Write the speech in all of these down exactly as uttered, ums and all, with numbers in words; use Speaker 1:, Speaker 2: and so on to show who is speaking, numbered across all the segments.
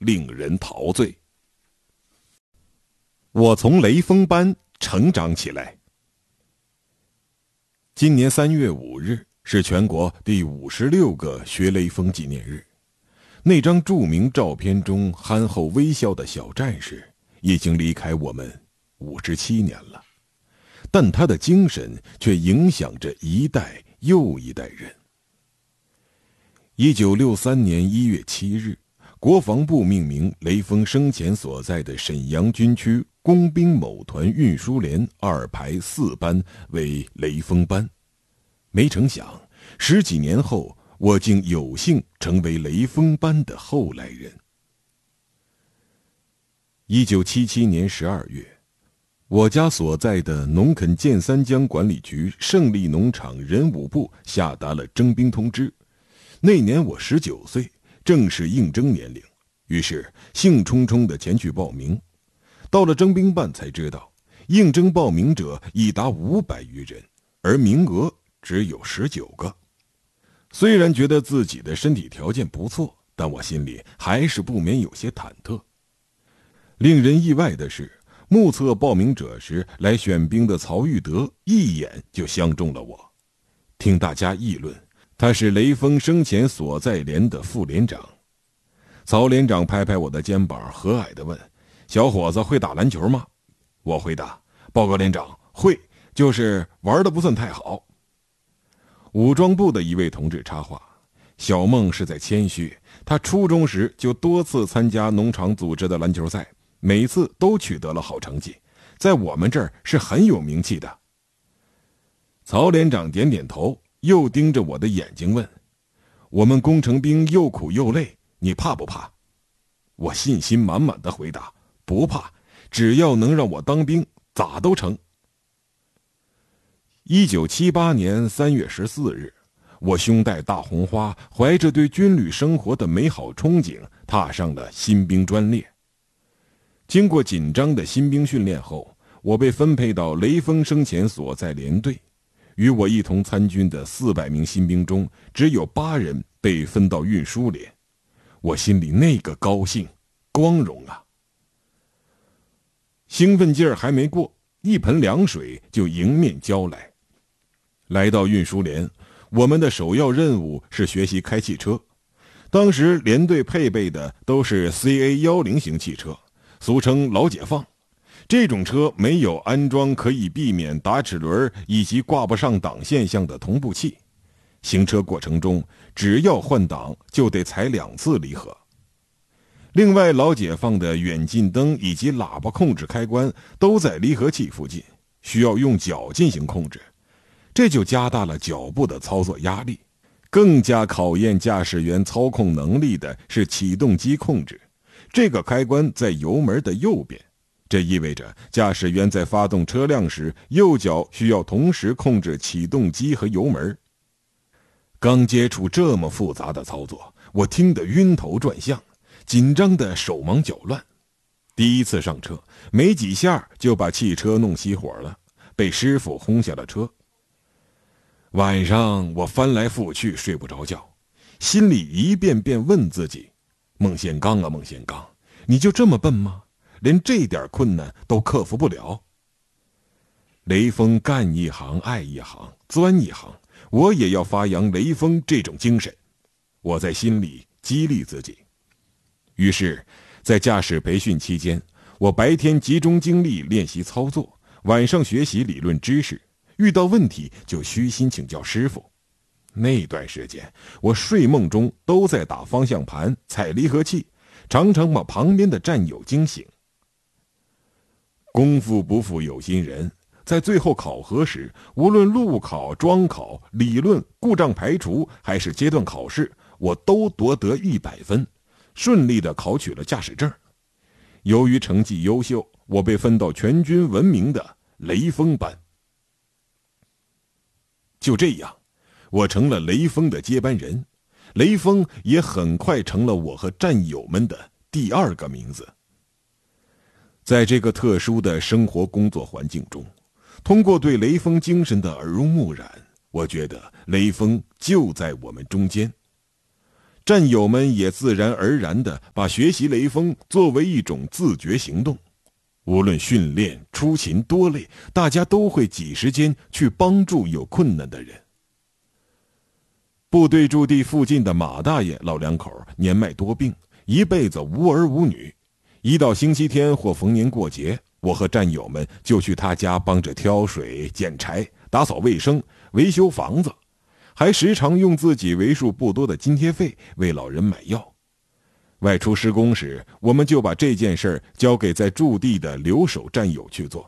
Speaker 1: 令人陶醉。我从雷锋班成长起来。今年三月五日是全国第五十六个学雷锋纪念日。那张著名照片中憨厚微笑的小战士已经离开我们五十七年了，但他的精神却影响着一代又一代人。一九六三年一月七日，国防部命名雷锋生前所在的沈阳军区工兵某团运输连二排四班为雷锋班。没成想，十几年后，我竟有幸成为雷锋班的后来人。一九七七年十二月，我家所在的农垦建三江管理局胜利农场人武部下达了征兵通知。那年我十九岁，正是应征年龄，于是兴冲冲地前去报名。到了征兵办才知道，应征报名者已达五百余人，而名额只有十九个。虽然觉得自己的身体条件不错，但我心里还是不免有些忐忑。令人意外的是，目测报名者时来选兵的曹玉德一眼就相中了我。听大家议论，他是雷锋生前所在连的副连长。曹连长拍拍我的肩膀，和蔼地问：小伙子会打篮球吗？我回答：报告连长，会，就是玩得不算太好。武装部的一位同志插话：小孟是在谦虚，他初中时就多次参加农场组织的篮球赛，每次都取得了好成绩，在我们这儿是很有名气的。曹连长点点头，又盯着我的眼睛问：我们工程兵又苦又累，你怕不怕？我信心满满的回答：不怕，只要能让我当兵，咋都成。一九七八年三月十四日，我胸戴大红花，怀着对军旅生活的美好憧憬，踏上了新兵专列。经过紧张的新兵训练后，我被分配到雷锋生前所在连队。与我一同参军的四百名新兵中，只有八人被分到运输连。我心里那个高兴、光荣啊！兴奋劲儿还没过，一盆凉水就迎面浇来。来到运输连，我们的首要任务是学习开汽车。当时连队配备的都是 C A 一零 型汽车，俗称老解放。这种车没有安装可以避免打齿轮以及挂不上档现象的同步器，行车过程中只要换挡就得踩两次离合。另外，老解放的远近灯以及喇叭控制开关都在离合器附近，需要用脚进行控制，这就加大了脚部的操作压力。更加考验驾驶员操控能力的是启动机控制，这个开关在油门的右边，这意味着驾驶员在发动车辆时，右脚需要同时控制启动机和油门。刚接触这么复杂的操作，我听得晕头转向，紧张的手忙脚乱。第一次上车，没几下就把汽车弄熄火了，被师傅轰下了车。晚上我翻来覆去睡不着觉，心里一遍遍问自己：孟宪刚啊孟宪刚，你就这么笨吗？连这点困难都克服不了？雷锋干一行爱一行钻一行，我也要发扬雷锋这种精神。我在心里激励自己。于是在驾驶培训期间，我白天集中精力练习操作，晚上学习理论知识，遇到问题就虚心请教师傅。那段时间我睡梦中都在打方向盘踩离合器，常常把旁边的战友惊醒。功夫不负有心人，在最后考核时，无论路考、桩考、理论、故障排除还是阶段考试，我都夺得一百分，顺利地考取了驾驶证。由于成绩优秀，我被分到全军闻名的雷锋班。就这样，我成了雷锋的接班人，雷锋也很快成了我和战友们的第二个名字。在这个特殊的生活工作环境中，通过对雷锋精神的耳濡目染，我觉得雷锋就在我们中间。 战友们也自然而然地把学习雷锋作为一种自觉行动。无论训练、出勤多累，大家都会挤时间去帮助有困难的人。部队驻地附近的马大爷老两口年迈多病，一辈子无儿无女。一到星期天或逢年过节，我和战友们就去他家帮着挑水、捡柴、打扫卫生、维修房子，还时常用自己为数不多的津贴费为老人买药。外出施工时，我们就把这件事交给在驻地的留守战友去做。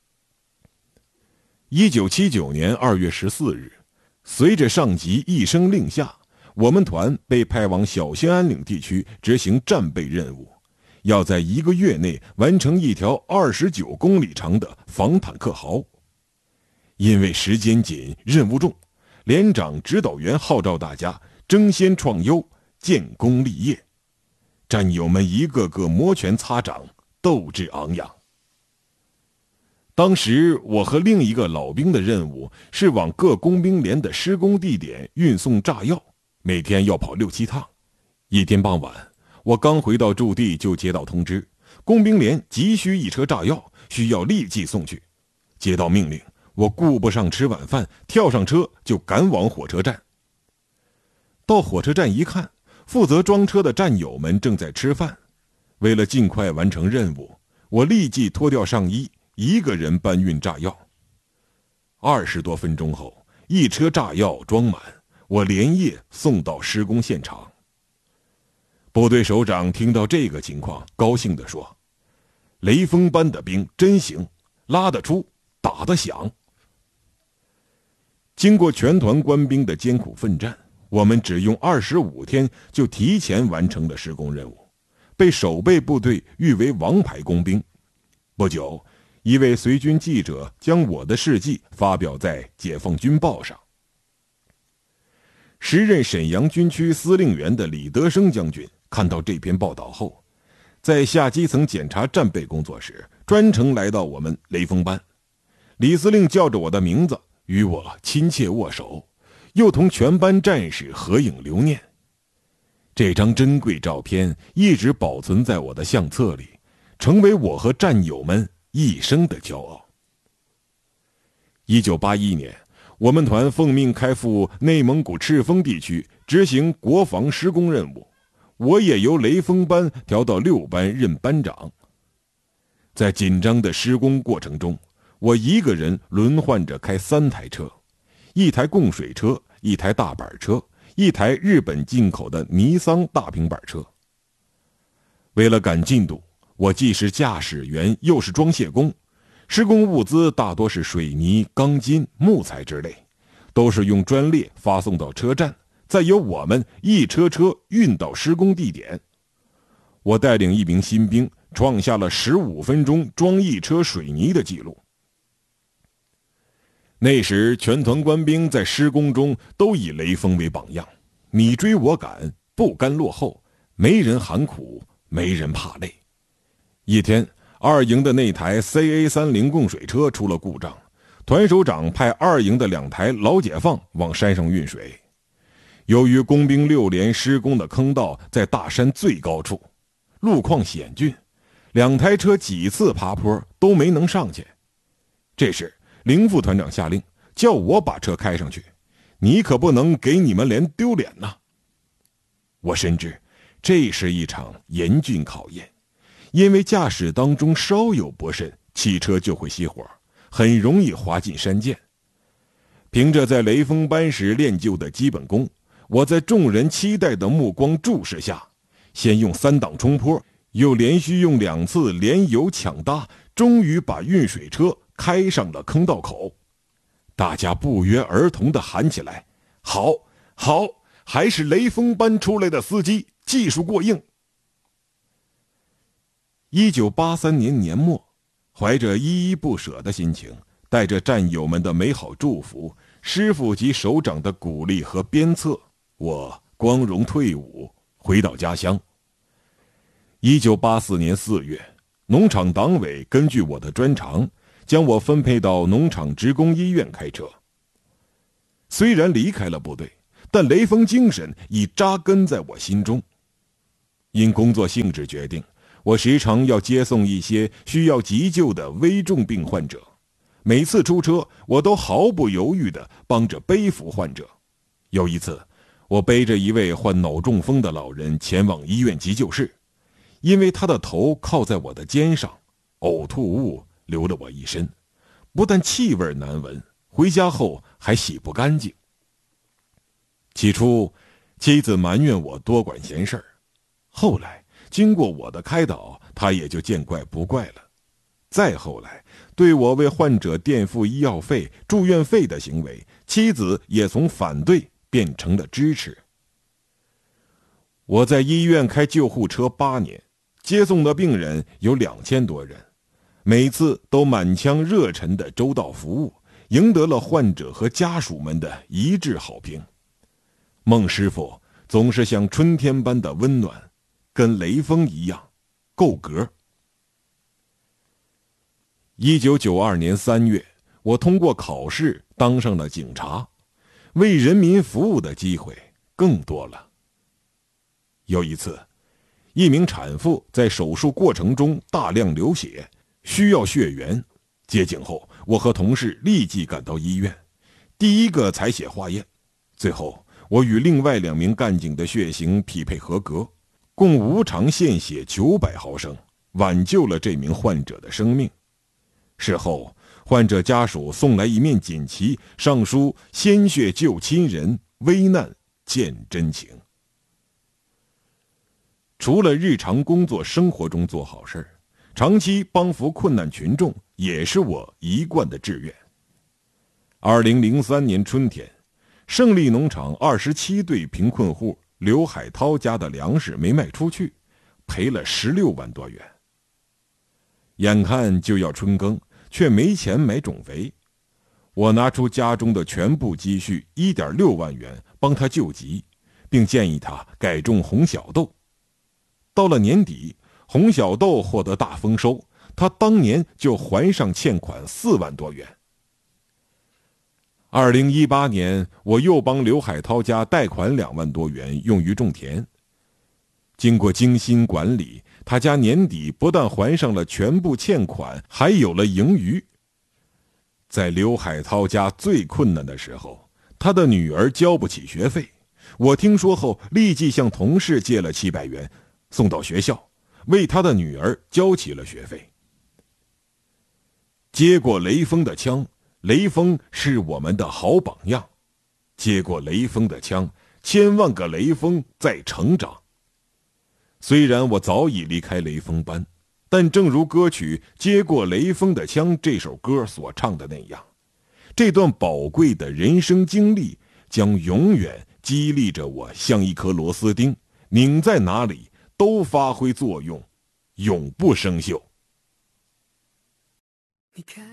Speaker 1: 一九七九年二月十四日，随着上级一声令下，我们团被派往小兴安岭地区执行战备任务，要在一个月内完成一条二十九公里长的防坦克壕。因为时间紧，任务重，连长指导员号召大家争先创优，建功立业。战友们一个个摩拳擦掌，斗志昂扬。当时我和另一个老兵的任务是往各工兵连的施工地点运送炸药，每天要跑六七趟。一天傍晚，我刚回到驻地就接到通知，工兵连急需一车炸药，需要立即送去。接到命令，我顾不上吃晚饭，跳上车就赶往火车站。到火车站一看，负责装车的战友们正在吃饭。为了尽快完成任务，我立即脱掉上衣，一个人搬运炸药。二十多分钟后，一车炸药装满，我连夜送到施工现场。部队首长听到这个情况，高兴地说：“雷锋班的兵真行，拉得出，打得响。”经过全团官兵的艰苦奋战，我们只用二十五天就提前完成了施工任务，被守备部队誉为王牌工兵。不久，一位随军记者将我的事迹发表在《解放军报》上。时任沈阳军区司令员的李德生将军看到这篇报道后，在下基层检查战备工作时，专程来到我们雷锋班。李司令叫着我的名字，与我亲切握手，又同全班战士合影留念。这张珍贵照片一直保存在我的相册里，成为我和战友们一生的骄傲。一九八一年，我们团奉命开赴内蒙古赤峰地区执行国防施工任务，我也由雷锋班调到六班任班长。在紧张的施工过程中，我一个人轮换着开三台车，一台供水车，一台大板车，一台日本进口的尼桑大平板车。为了赶进度，我既是驾驶员又是装卸工，施工物资大多是水泥、钢筋、木材之类，都是用专列发送到车站，再由我们一车车运到施工地点。我带领一名新兵创下了十五分钟装一车水泥的记录。那时全团官兵在施工中都以雷锋为榜样，你追我赶，不甘落后，没人喊苦，没人怕累。一天，二营的那台 C A 三十 供水车出了故障，团首长派二营的两台老解放往山上运水。由于工兵六连施工的坑道在大山最高处，路况险峻，两台车几次爬坡都没能上去。这时林副团长下令，叫我把车开上去，你可不能给你们连丢脸呐。我深知这是一场严峻考验，因为驾驶当中稍有不慎，汽车就会熄火，很容易滑进山涧。凭着在雷锋班时练就的基本功，我在众人期待的目光注视下，先用三档冲坡，又连续用两次连油抢搭，终于把运水车开上了坑道口。大家不约而同地喊起来：好，好，还是雷锋班出来的司机，技术过硬。一九八三年年末，怀着依依不舍的心情，带着战友们的美好祝福，师傅及首长的鼓励和鞭策，我光荣退伍，回到家乡。一九八四年四月，农场党委根据我的专长，将我分配到农场职工医院开车。虽然离开了部队， 但雷锋精神已扎根在我心中。因工作性质决定，我时常要接送一些需要急救的危重病患者。每次出车，我都毫不犹豫地帮着背扶患者。有一次，我背着一位患脑中风的老人前往医院急救室，因为他的头靠在我的肩上，呕吐物流了我一身，不但气味难闻，回家后还洗不干净。起初，妻子埋怨我多管闲事儿，后来经过我的开导，她也就见怪不怪了。再后来，对我为患者垫付医药费、住院费的行为，妻子也从反对变成了支持。我在医院开救护车八年，接送的病人有两千多人，每次都满腔热忱的周到服务，赢得了患者和家属们的一致好评。孟师傅总是像春天般的温暖，跟雷锋一样够格。一九九二年三月，我通过考试当上了警察，为人民服务的机会更多了。有一次，一名产妇在手术过程中大量流血，需要血源。接警后，我和同事立即赶到医院，第一个采血化验。最后，我与另外两名干警的血型匹配合格，共无偿献血九百毫升，挽救了这名患者的生命。事后，患者家属送来一面锦旗，上书“鲜血救亲人，危难见真情”。除了日常工作生活中做好事，长期帮扶困难群众也是我一贯的志愿。二零零三年春天，胜利农场二十七对贫困户刘海涛家的粮食没卖出去，赔了十六万多元。眼看就要春耕，却没钱买种肥，我拿出家中的全部积蓄 一点六万元帮他救急，并建议他改种红小豆。到了年底，红小豆获得大丰收，他当年就还上欠款四万多元。二零一八年，我又帮刘海涛家贷款两万多元用于种田。经过精心管理，他家年底不但还上了全部欠款，还有了盈余。在刘海涛家最困难的时候，他的女儿交不起学费，我听说后立即向同事借了七百元，送到学校，为他的女儿交起了学费。接过雷锋的枪，雷锋是我们的好榜样。接过雷锋的枪，千万个雷锋在成长。虽然我早已离开雷锋班，但正如歌曲《接过雷锋的枪》这首歌所唱的那样，这段宝贵的人生经历将永远激励着我，像一颗螺丝钉，拧在哪里都发挥作用，永不生锈。你看，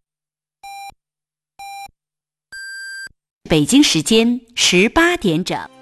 Speaker 2: 北京时间十八点整。